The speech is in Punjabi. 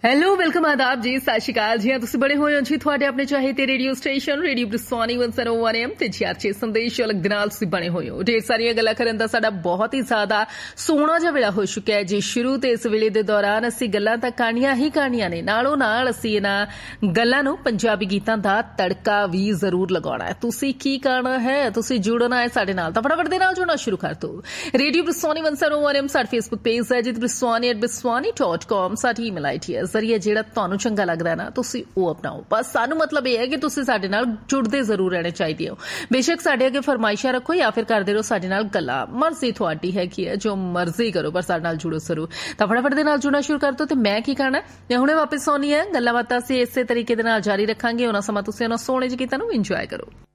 ਹੈਲੋ ਵੈਲਕਮ ਆਦਾਬ ਜੀ ਸਤਿ ਸ਼੍ਰੀ ਅਕਾਲ ਜੀ ਤੁਸੀਂ ਬੜੇ ਹੋਏ ਹੋ ਜੀ ਤੁਹਾਡੇ ਆਪਣੇ ਚਾਹੇ ਤੇ ਰੇਡੀਓ ਸਟੇਸ਼ਨ ਰੇਡੀਓ ਬ੍ਰਿਸਵਾਨੀ 101 AM ਤੇ ਚਾਰਚੇ ਸੰਦੇਸ਼ ਅਲੱਗ ਦੇ ਨਾਲ ਤੁਸੀਂ ਬਣੇ ਹੋਏ ਹੋ ਢੇਰ ਸਾਰੀਆਂ ਗੱਲਾਂ ਕਰਨ ਦਾ ਸਾਡਾ ਬਹੁਤ ਹੀ ਜ਼ਿਆਦਾ ਸੋਹਣਾ ਜਿਹਾ ਵੇਲਾ ਹੋ ਚੁੱਕਿਆ ਹੈ ਜੀ ਸ਼ੁਰੂ ਤੇ ਇਸ ਵੇਲੇ ਦੇ ਦੌਰਾਨ ਅਸੀਂ ਗੱਲਾਂ ਤਾਂ ਕਹਾਣੀਆਂ ਹੀ ਕਹਾਣੀਆਂ ਨੇ ਨਾਲੋਂ ਨਾਲ ਅਸੀਂ ਇਹਨਾਂ ਗੱਲਾਂ ਨੂੰ ਪੰਜਾਬੀ ਗੀਤਾਂ ਦਾ ਤੜਕਾ ਵੀ ਜ਼ਰੂਰ ਲਗਾਉਣਾ ਹੈ ਤੁਸੀਂ ਕੀ ਕਰਨਾ ਹੈ ਤੁਸੀਂ ਜੁੜਨਾ ਹੈ ਸਾਡੇ ਨਾਲ ਤਾਂ ਫਟਾਫਟ ਦੇ ਨਾਲ ਜੁੜਨਾ ਸ਼ੁਰੂ ਕਰ ਦਿਓ ਰੇਡੀਓ ਬ੍ਰਿਸਵਾਨੀ 101 AM ਸਾਡਾ ਫੇਸਬੁੱਕ ਪੇਜ ਹੈ ਜਿੱਥੇ briswani@briswani.com ਸਾਡੀ ਈਮੇਲ ਆਈਡੀ ਹੈ ਜ਼ਰੀਏ ਜਿਹੜਾ ਤੁਹਾਨੂੰ ਚੰਗਾ ਲੱਗਦਾ ਨਾ ਤੁਸੀਂ ਉਹ ਅਪਣਾਓ ਬਸ ਸਾਨੂੰ ਮਤਲਬ ਇਹ ਹੈ ਕਿ ਤੁਸੀਂ ਸਾਡੇ ਨਾਲ ਜੁੜਦੇ ਜ਼ਰੂਰ ਰਹਿਣੇ ਚਾਹੀਦੇ ਹੋ ਬੇਸ਼ੱਕ ਸਾਡੇ ਅੱਗੇ ਫਰਮਾਇਸ਼ਾਂ ਰੱਖੋ ਜਾਂ ਫਿਰ ਕਰਦੇ ਰਹੋ ਸਾਡੇ ਨਾਲ ਗੱਲਾਂ ਮਰਜ਼ੀ ਤੁਹਾਡੀ ਹੈਗੀ ਹੈ ਜੋ ਮਰਜ਼ੀ ਕਰੋ ਪਰ ਸਾਡੇ ਨਾਲ ਜੁੜੋ ਜ਼ਰੂਰ ਤਾਂ ਫਟਾਫਟ ਦੇ ਨਾਲ ਜੁੜਨਾ ਸ਼ੁਰੂ ਕਰ ਦਿਓ ਤੇ ਮੈਂ ਕੀ ਕਰਨਾ ਮੈਂ ਹੁਣੇ ਵਾਪਸ ਆਉਣੀ ਹੈ ਗੱਲਾਂ ਬਾਤਾਂ ਅਸੀਂ ਇਸੇ ਤਰੀਕੇ ਦੇ ਨਾਲ ਜਾਰੀ ਰੱਖਾਂਗੇ ਉਹਨਾਂ ਸਮਾਂ ਤੁਸੀਂ ਉਹਨਾਂ ਸੋਹਣੇ ਜਿਹੇ ਗੀਤਾਂ ਨੂੰ ਇੰਜੋਏ ਕਰੋ